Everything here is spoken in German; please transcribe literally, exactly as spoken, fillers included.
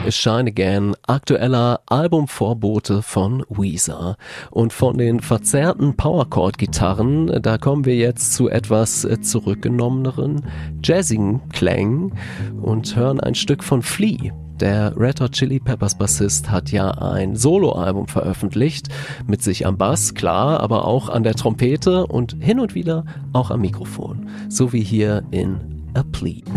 Shine Again, aktueller Albumvorbote von Weezer. Und von den verzerrten Powerchord-Gitarren, da kommen wir jetzt zu etwas zurückgenommeneren, jazzigen Klängen und hören ein Stück von Flea. Der Red Hot Chili Peppers Bassist hat ja ein Soloalbum veröffentlicht, mit sich am Bass, klar, aber auch an der Trompete und hin und wieder auch am Mikrofon, so wie hier in A Plea.